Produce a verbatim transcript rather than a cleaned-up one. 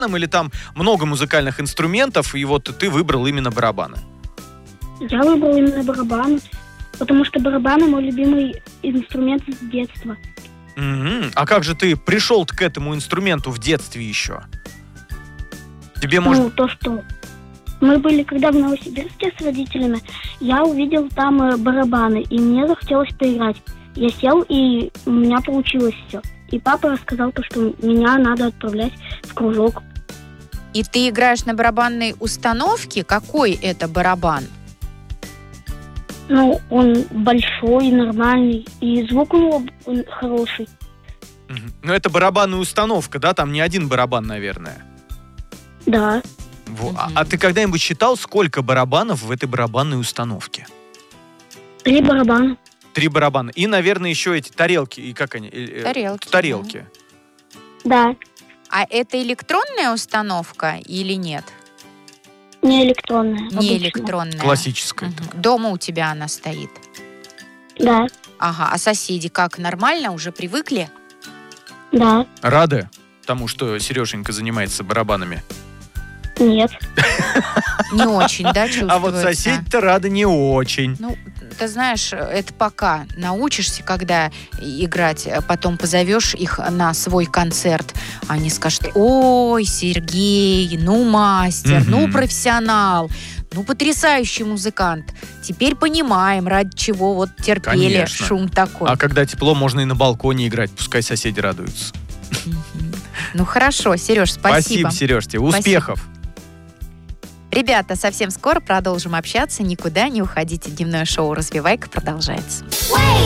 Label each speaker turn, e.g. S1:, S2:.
S1: или там много музыкальных инструментов, и вот ты выбрал именно барабаны?
S2: Я выбрал именно барабаны, потому что барабаны мой любимый инструмент с детства.
S1: Mm-hmm. А как же ты пришел к этому инструменту в детстве еще? Тебе может...
S2: Ну, то, что мы были, когда в Новосибирске с родителями, я увидел там э, барабаны, и мне захотелось поиграть. Я сел, и у меня получилось все. И папа рассказал то, что меня надо отправлять в кружок.
S3: И ты играешь на барабанной установке? Какой это барабан?
S2: Ну, он большой, нормальный, и звук у него он хороший.
S1: Mm-hmm. Ну, это барабанная установка, да? Там не один барабан, наверное.
S2: Да.
S1: Во.
S3: Mm-hmm.
S1: А, а ты когда-нибудь считал, сколько барабанов в этой барабанной установке?
S2: Три барабана.
S1: Три барабана. И, наверное, еще эти тарелки. И как они?
S3: Тарелки.
S1: Тарелки.
S2: Да.
S3: А это электронная установка или нет?
S2: Не электронная.
S3: Не
S2: обычная.
S3: электронная.
S1: Классическая.
S3: Мгм. Дома у тебя она стоит?
S2: Да.
S3: Ага. А соседи как, нормально? Уже привыкли?
S2: Да.
S1: Рады тому, что Сереженька занимается барабанами?
S2: Нет.
S3: Не очень, да, чувствуется?
S1: А вот соседи-то рады не очень.
S3: Ну, ты знаешь, это пока научишься, когда играть, потом позовешь их на свой концерт, они скажут: ой, Сергей, ну мастер,
S1: Мгм.
S3: ну профессионал, ну потрясающий музыкант. Теперь понимаем, ради чего вот терпели
S1: Конечно.
S3: шум такой.
S1: А когда тепло, можно и на балконе играть, пускай соседи радуются.
S3: Мгм. Ну хорошо, Сереж, спасибо.
S1: Спасибо, Сереж, тебе успехов.
S3: Ребята, совсем скоро продолжим общаться. Никуда не уходите. Дневное шоу «Развивайка» продолжается.